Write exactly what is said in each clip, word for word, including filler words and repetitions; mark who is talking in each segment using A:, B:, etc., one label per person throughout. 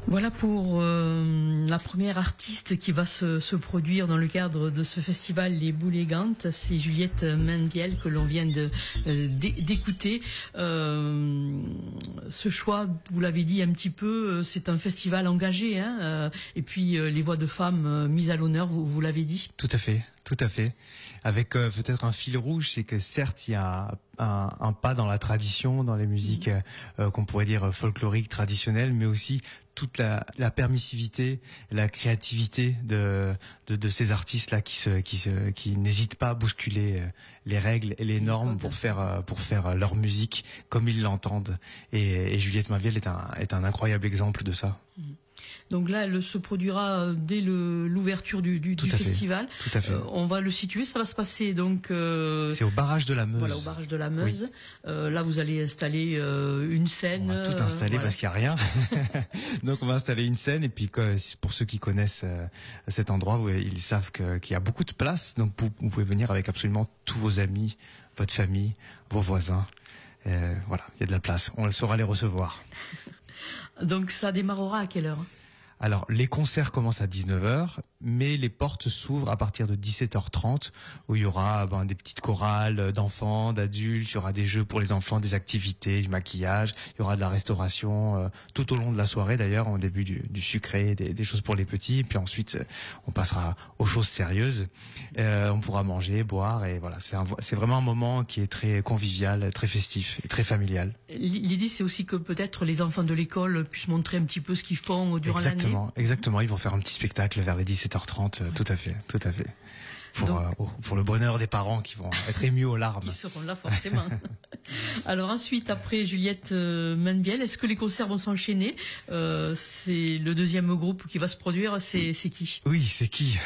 A: Voilà pour euh, la première artiste qui va se, se produire dans le cadre de ce festival Les Boulégantes. C'est Juliette Mendiel que l'on vient de euh, d'écouter. Euh, ce choix, vous l'avez dit un petit peu, c'est un festival engagé, hein, euh, et puis euh, les voix de femmes euh, mises à l'honneur, vous, vous l'avez dit.
B: Tout à fait, tout à fait. Avec euh, peut-être un fil rouge, c'est que certes il y a un, un pas dans la tradition, dans les musiques euh, qu'on pourrait dire folkloriques, traditionnelles, mais aussi toute la, la permissivité, la créativité de, de, de ces artistes-là qui se, qui se, qui n'hésitent pas à bousculer les règles et les normes pour faire, pour faire leur musique comme ils l'entendent. Et, et Juliette Mendiel est un, est un incroyable exemple de ça. Mmh.
A: Donc là, elle se produira dès l'ouverture du, du, du festival.
B: Tout à fait.
A: Euh, on va le situer. Ça va se passer donc. Euh,
B: C'est au barrage de la Meuse.
A: Voilà, au barrage de la Meuse. Oui. Euh, là, vous allez installer euh, une scène.
B: On va tout installer euh, voilà. Parce qu'il n'y a rien. Donc, on va installer une scène et puis pour ceux qui connaissent euh, cet endroit, ils savent que, qu'il y a beaucoup de place. Donc, vous, vous pouvez venir avec absolument tous vos amis, votre famille, vos voisins. Euh, voilà, il y a de la place. On saura les recevoir.
A: Donc ça démarrera à quelle heure?
B: Alors, les concerts commencent à dix-neuf heures, mais les portes s'ouvrent à partir de dix-sept heures trente, où il y aura ben, des petites chorales d'enfants, d'adultes, il y aura des jeux pour les enfants, des activités, du maquillage, il y aura de la restauration euh, tout au long de la soirée d'ailleurs, au début du, du sucré, des, des choses pour les petits, puis ensuite on passera aux choses sérieuses. Euh, on pourra manger, boire, et voilà, c'est, un, c'est vraiment un moment qui est très convivial, très festif et très familial.
A: L'idée, c'est aussi que peut-être les enfants de l'école puissent montrer un petit peu ce qu'ils font durant l'année.
B: Exactement, exactement. Ils vont faire un petit spectacle vers les dix-sept heures trente. Ouais. Tout à fait, tout à fait. Pour, Donc, euh, pour le bonheur des parents qui vont être émus aux larmes.
A: Qui seront là forcément. Alors ensuite, après Juliette euh, Mendiel, est-ce que les concerts vont s'enchaîner? euh, C'est le deuxième groupe qui va se produire. C'est c'est qui?
B: Oui, c'est qui?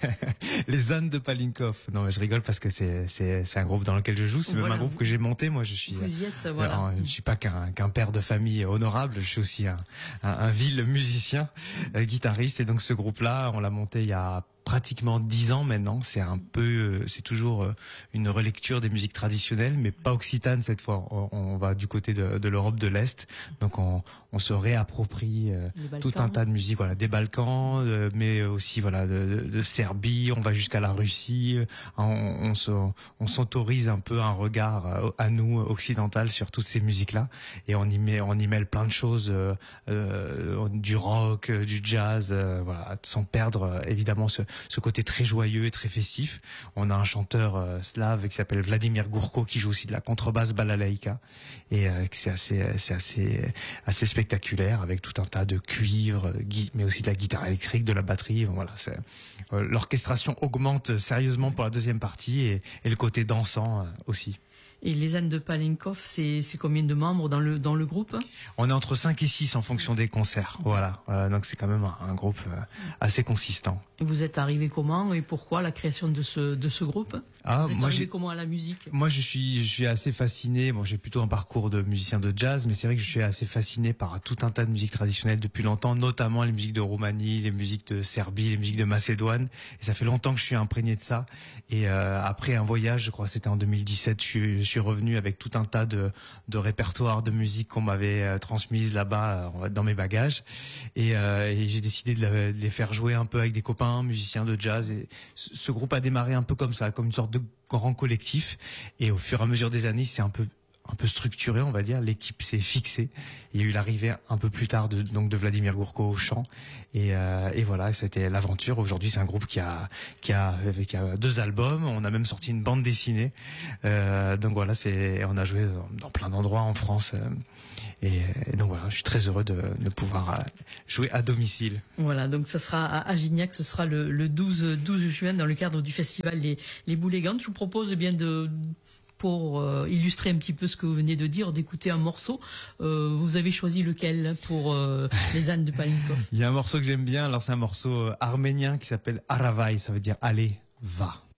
B: Les Ânes de Palinkov. Non, mais je rigole parce que c'est c'est c'est un groupe dans lequel je joue. C'est voilà. Même un groupe que j'ai monté. Moi, je suis.
A: Vous y êtes, voilà.
B: Euh, je suis pas qu'un qu'un père de famille honorable. Je suis aussi un un, un vil musicien, euh, guitariste. Et donc ce groupe-là, on l'a monté il y a pratiquement dix ans maintenant. C'est un peu, c'est toujours une relecture des musiques traditionnelles, mais pas occitane cette fois. On, on va du côté de, de l'Europe de l'Est, donc on, on se réapproprie euh, tout un tas de musiques, voilà, des Balkans, euh, mais aussi voilà de, de, de Serbie. On va jusqu'à la Russie. On, on se, on s'autorise un peu un regard à nous occidental sur toutes ces musiques-là, et on y met, on y mêle plein de choses, euh, euh, du rock, du jazz, euh, voilà, sans perdre évidemment ce ce côté très joyeux et très festif. On a un chanteur euh, slave qui s'appelle Vladimir Gourko qui joue aussi de la contrebasse balalaïka, et euh, c'est assez c'est assez assez spectaculaire avec tout un tas de cuivres, mais aussi de la guitare électrique, de la batterie. Voilà, c'est euh, l'orchestration augmente sérieusement pour la deuxième partie, et, et le côté dansant euh, aussi.
A: Et les Ânes de Palinkov, c'est c'est combien de membres dans le dans le groupe?
B: On est entre cinq et six en fonction des concerts. Voilà, euh, donc c'est quand même un, un groupe euh, assez consistant.
A: Et vous êtes arrivé comment et pourquoi la création de ce de ce groupe?
B: Ah,
A: vous êtes
B: moi
A: arrivé
B: j'ai
A: comment à la musique?
B: Moi je suis je suis assez fasciné. Bon, j'ai plutôt un parcours de musicien de jazz, mais c'est vrai que je suis assez fasciné par tout un tas de musiques traditionnelles depuis longtemps, notamment les musiques de Roumanie, les musiques de Serbie, les musiques de Macédoine. Et ça fait longtemps que je suis imprégné de ça. Et euh, après un voyage, je crois que c'était en deux mille dix-sept, je suis, je suis revenu avec tout un tas de de répertoires de musique qu'on m'avait euh, transmises là-bas euh, dans mes bagages. Et, euh, et j'ai décidé de, la, de les faire jouer un peu avec des copains musiciens de jazz. Et ce, ce groupe a démarré un peu comme ça, comme une sorte de grand collectif, et au fur et à mesure des années, c'est un peu un peu structuré, on va dire. L'équipe s'est fixée. Il y a eu l'arrivée un peu plus tard de donc de Vladimir Gourko au chant, et euh, et voilà, c'était l'aventure. Aujourd'hui, c'est un groupe qui a qui a qui a deux albums. On a même sorti une bande dessinée. Euh, donc voilà, c'est on a joué dans plein d'endroits en France. Euh, et, et donc voilà, je suis très heureux de, de pouvoir jouer à domicile.
A: Voilà, donc ça sera à Gignac, ce sera le, le douze juin dans le cadre du festival Les, les Boulégantes. Je vous propose eh bien de pour euh, illustrer un petit peu ce que vous venez de dire, d'écouter un morceau. Euh, vous avez choisi lequel pour euh, les Ânes de Palinkov?
B: Il y a un morceau que j'aime bien. Alors c'est un morceau arménien qui s'appelle Aravai, ça veut dire allez, va.